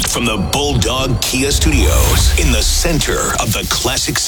from the Bulldog Kia Studios in the center of the Classic